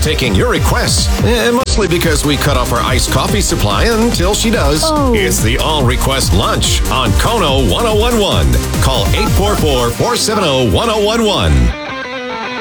taking your requests. Mostly because we cut off our iced coffee supply until she does. Oh. It's the All Request Lunch on Kono 1011. Call 844-470-1011.